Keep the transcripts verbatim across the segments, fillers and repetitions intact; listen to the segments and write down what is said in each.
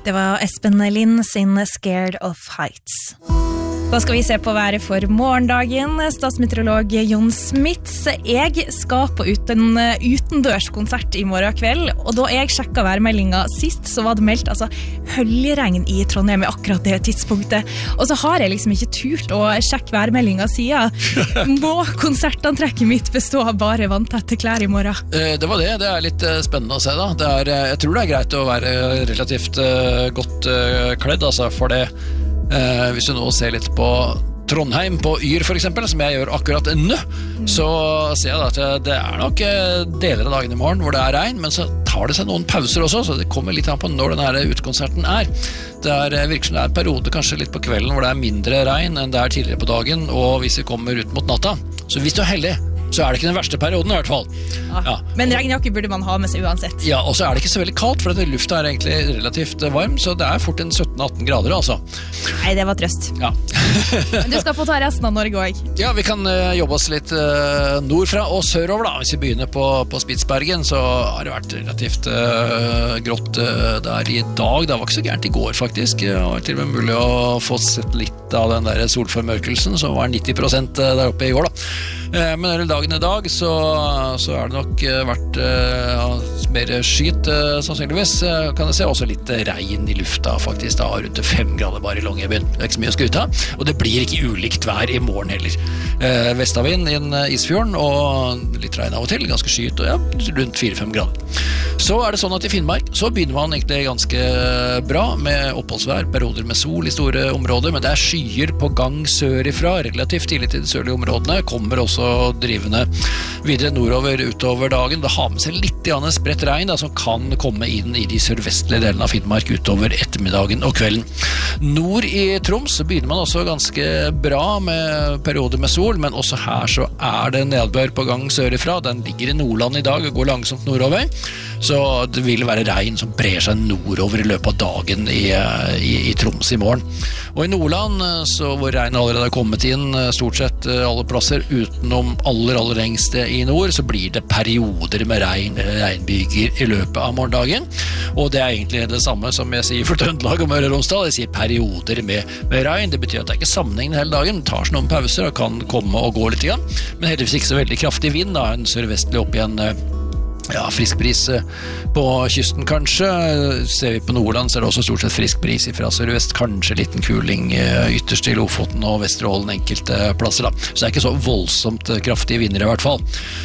Det var Espen Lind sin Scared of Heights. Da skal vi se på været for morgendagen. Statsmeteorolog Jon Smits. Jeg skal på uten, utendørskonsert i morgen kveld, og da jeg sjekket værmeldingen sist, så var det meldt altså, høljregn i Trondheim i akkurat det tidspunktet. Og så har jeg liksom ikke turt å sjekke værmeldingen siden. Må konsertantrekket mitt bestå av bare vanntette klær i morgen? Det var det. Det er litt spennende å se da. Det er, jeg tror det er greit å være relativt godt kledd, altså, for det Uh, hvis du nå ser litt på Trondheim på Yr for eksempel, som jeg gjør akkurat nå, mm. så ser jeg da at det er nok deler av dagen i morgen hvor det er regn, men så tar det seg noen pauser også, så det kommer litt an på når denne utekonserten er. Det er, virker som det er en periode kanskje litt på kvelden hvor det er mindre regn enn det er tidligere på dagen, og hvis vi kommer ut mot natta, så hvis du er heldig, så er det ikke den verste perioden i hvert fall. Ja. Ja. Men regnjakke burde man ha med seg uansett. Ja, og så er det ikke så veldig kaldt, for at lufta er egentlig relativt varm, så det er fort en sytten atten grader, altså. Nei, det var trøst. Ja. Men du skal få ta resten av Norge også. Ja, vi kan uh, jobbe oss litt uh, nordfra og sørover da. Hvis vi begynner på, på Spitsbergen, så har det vært relativt uh, grått uh, der i dag. Det var ikke så gærent i går, faktisk. Det var til og med mulig å få sett litt av den der solformørkelsen, som var nitti prosent der oppe i går da. Men hele dagen i dag så, så er det nok vært uh, mer skyt uh, sannsynligvis. Uh, kan jeg se også litt regn i lufta faktisk da, rundt fem grader bare i Longyearbyen. Det er ikke så mye å skryte av, og det blir ikke ulikt vær i morgen heller. Uh, vestavind inn uh, Isfjorden og litt regn av og til, ganske skyt og ja, rundt fire fem grader. Så er det sånn at i Finnmark så begynner man egentlig ganske bra med oppholdsvær, perioder med sol i store områder, men det er skyer på gang sørifra, relativt tidlig til de sørlige områdene, kommer også drivende videre nordover utover dagen. Det har med seg litt spredt regn da, som kan komme inn i de sørvestlige delene av Finnmark utover ettermiddagen og kvelden. Nord i Troms så begynner man også ganske bra med perioder med sol, men også her så er det nedbør på gang sørifra. Den ligger i Nordland i dag og går langsomt nordover, så det vil være regn som brer seg nordover i løpet av dagen i, i, i Troms i morgen. Og i Nordland, så hvor regn allerede har kommet inn stort sett alle plasser utenom aller, aller lengste i nord, så blir det perioder med regn, regnbyger i løpet av morgendagen. Og det er egentlig det samme som jeg sier for Trøndelag og Møre og Romsdal. Jeg sier perioder med, med regn. Det betyr at det er ikke sammenhengende hele dagen. Det tar seg noen pauser og kan komme og gå litt igjen. Men heldigvis ikke så veldig kraftig vind, da. En sørvestlig opp igjen ja, frisk bris på kysten kanskje. Ser vi på Nordland så er det også stort sett frisk bris fra sørvest, kanskje liten kuling ytterst i Lofoten og Vesterålen enkelte plasser da. Så det er ikke så voldsomt kraftige vinder i hvert fall.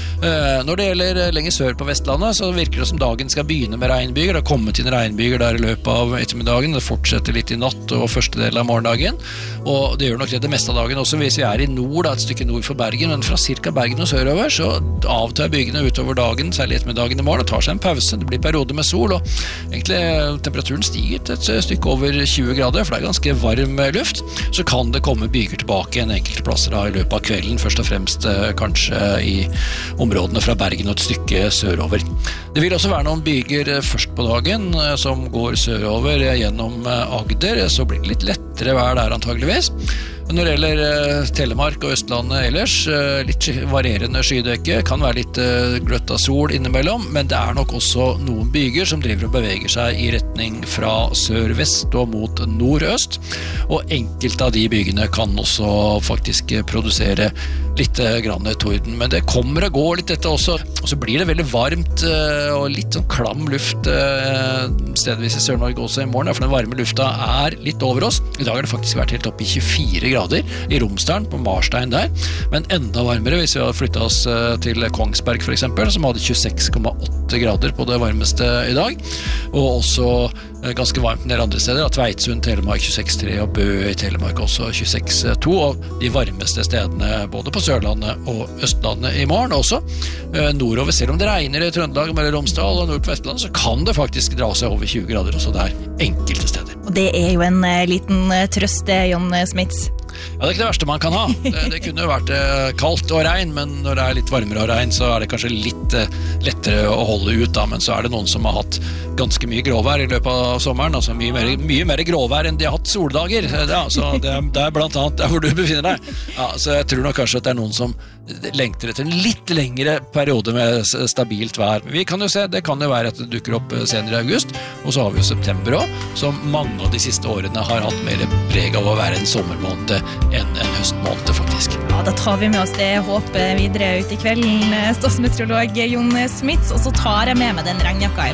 Når det gjelder lenger sør på Vestlandet så virker det som dagen skal begynne med regnbyger. Det har kommet inn regnbyger der i løpet av ettermiddagen. Det fortsetter litt i natt og første del av morgendagen. Og det gjør nok det det meste av dagen også hvis vi er i nord, da, et stykke nord for Bergen. Men fra cirka Bergen og sørover så avtar bygene utover dagen, særlig ettermiddagen i morgen. Det tar seg en pause, det blir perioder med sol, og egentlig temperaturen stiger til et stykke over tjue grader, for det er ganske varm luft. Så kan det komme byger tilbake en enkelte plasser da, i løpet av kvelden, først og fremst kanskje i områdene fra Bergen og et stykke sørover. Det vil også være noen byger først på dagen som går sørover gjennom Agder, så blir det litt lettere vær der antageligvis. Når det gjelder Telemark og Østlandet ellers, litt varierende skydekke, kan være litt gløtt av sol innimellom, men det er nok også noen byger som driver og beveger seg i retning fra sør-vest og mot nord-øst, og enkelte av de bygene kan også faktisk produsere litt grann torden, men det kommer og går litt dette også, og så blir det veldig varmt og litt sånn klam luft stedvis i Sør-Norge også i morgen, for den varme lufta er litt over oss. I dag har det faktisk vært helt opp i tjuefire grader i Romsdalen på Marstein der, men enda varmere hvis vi hadde flyttet oss til Kongsberg for eksempel, som hadde tjueseks komma åtte grader på det varmeste i dag, og også ganske varmt nede andre steder, at Tveitsund, Telemark tjueseks komma tre og Bø i Telemark også tjueseks komma to, og de varmeste stedene både på Sørlandet og Østlandet i morgen også. Nordover, selv om det regner i Trøndelag, Møre og Romsdal og nord på Vestlandet, så kan det faktisk dra seg over tjue grader også der, enkelte steder. Og det er jo en liten trøst det, Jon Smits. Ja, det er ikke det verste man kan ha. Det, det kunne jo vært eh, kaldt og regn, men når det er litt varmere og regn, så er det kanskje litt eh, lettere å holde ut da, men så er det noen som har hatt ganske mye gråvær i løpet av sommeren, altså mye mer, mye mer gråvær enn de har hatt soldager. Ja, så det, det er blant annet der hvor du befinner deg. Ja, så jeg tror nok kanskje at det er noen som lengter etter en litt lengre periode med stabilt vær. Vi kan jo se, det kan jo være at det dukker opp senere i august, og så har vi jo september også, som mange av de siste årene har hatt mer preg av å være en sommermåned enn en høstmåned faktisk. Ja, da tar vi med oss det håpet videre ut i kvelden, statsmeteorolog Jon Smits, og så tar jeg med meg den regnjakka